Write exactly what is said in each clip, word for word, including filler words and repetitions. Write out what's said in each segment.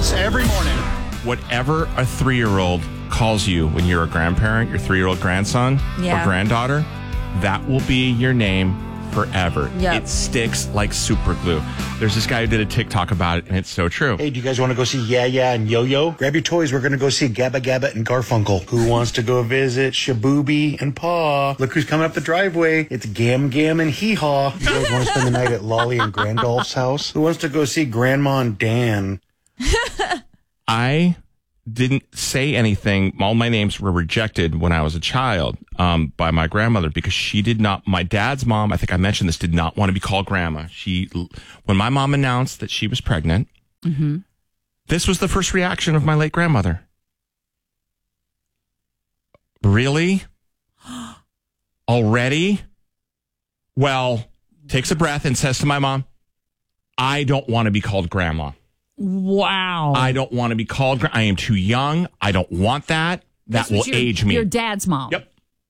house every morning. Whatever a three-year-old calls you when you're a grandparent, your three-year-old grandson Yeah. or granddaughter, that will be your name forever. Yep. It sticks like super glue. There's this guy who did a TikTok about it, and it's so true. Hey, do you guys want to go see Yeah Yeah and Yo Yo? Grab your toys. We're going to go see Gabba Gabba and Garfunkel. Who wants to go visit Shabooby and Paw? Look who's coming up the driveway. It's Gam Gam and Hee Haw. You guys want to spend the night at Lolly and Grandolph's house? Who wants to go see Grandma and Dan? I didn't say anything. All my names were rejected when I was a child um, by my grandmother because she did not, my dad's mom, I think I mentioned this, did not want to be called grandma. She, when my mom announced that she was pregnant, Mm-hmm. this was the first reaction of my late grandmother. Really? Already? Well, takes a breath and says to my mom, I don't want to be called grandma. Wow. I don't want to be called. gra- I am too young. I don't want that. That This will was your, age me. Your dad's mom. Yep.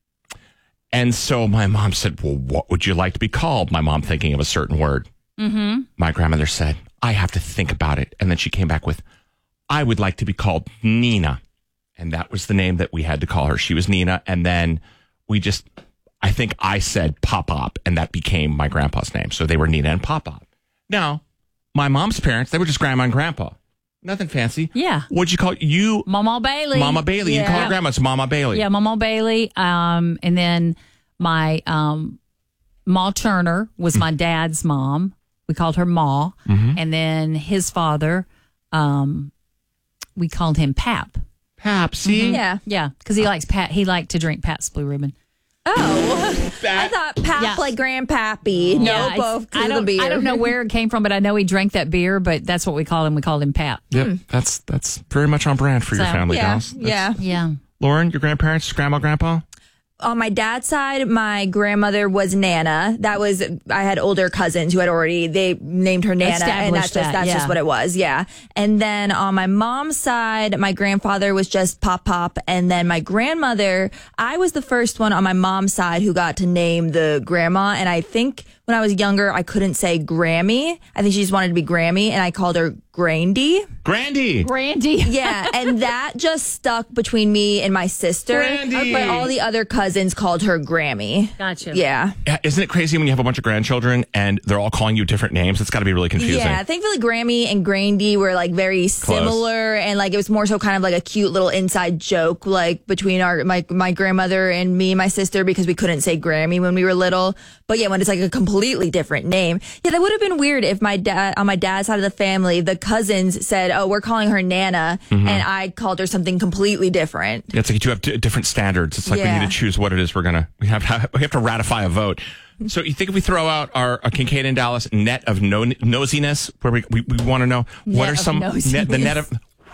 And so my mom said, well, what would you like to be called? My mom thinking of a certain word. Mm-hmm. My grandmother said, I have to think about it. And then she came back with, I would like to be called Nina. And that was the name that we had to call her. She was Nina. And then we just, I think I said Pop-Pop, and that became my grandpa's name. So they were Nina and Pop-Pop. Now, my mom's parents, they were just grandma and grandpa. Nothing fancy. Yeah. What'd you call you? Mama Bailey. Mama Bailey. You Yeah. call her grandma. It's Mama Bailey. Yeah, Mama Bailey. Um, and then my um, Ma Turner was my dad's mom. We called her Ma. Mm-hmm. And then his father, um, we called him Pap. Pap, see? Yeah. Yeah, because he likes Pat. He liked to drink Pat's Blue Ribbon. Oh, I thought Pap Yeah. like Grandpappy. No, it's- both I to the don't, beer. I don't know where it came from, but I know he drank that beer. But that's what we called him. We called him Pap. Yep. That's that's very much on brand for your So, family, Yeah, dolls. That's- yeah. Yeah. Lauren, your grandparents, grandma, grandpa? On my dad's side, my grandmother was Nana. That was I had older cousins who had already they named her Nana, and that's Established just that, that's yeah. just what it was. Yeah. And then on my mom's side, my grandfather was just Pop Pop, and then my grandmother, I was the first one on my mom's side who got to name the grandma, and I think when I was younger, I couldn't say Grammy. I think she just wanted to be Grammy, and I called her Grandy. Grandy. Brandy. Yeah, and that just stuck between me and my sister. Grandy. But all the other cousins called her Grammy. Gotcha. Yeah. Yeah, isn't it crazy when you have a bunch of grandchildren and they're all calling you different names? It's got to be really confusing. Yeah, thankfully Grammy and Grandy were like very similar, and like it was more so kind of like a cute little inside joke like between our my my grandmother and me and my sister because we couldn't say Grammy when we were little. But yeah, when it's like a completely different name, yeah, that would have been weird if my dad on my dad's side of the family, the cousins said, "Oh, we're calling her Nana," Mm-hmm. and I called her something completely different. It's like you have d- different standards. It's like we Yeah. need to choose what it is we're going to, we have to, we have to ratify a vote. So you think if we throw out our, our Kincaid and Dallas net of no, nosiness, where we, we, we want to know what Net are of some, net, the net of,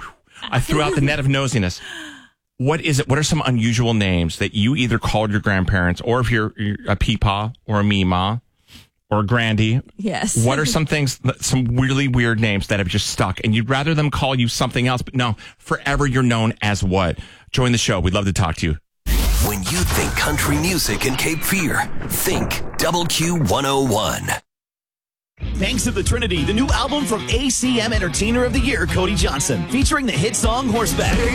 I threw out the net of nosiness. What is it? What are some unusual names that you either called your grandparents, or if you're, you're a Peepaw or a Meemaw or a Grandy? Yes. What are some things, that- some really weird names that have just stuck, and you'd rather them call you something else, but no, forever you're known as what? Join the show. We'd love to talk to you. When you think country music and Cape Fear, think Double Q one oh one. Thanks to the Trinity, the new album from A C M Entertainer of the Year, Cody Johnson, featuring the hit song Horseback.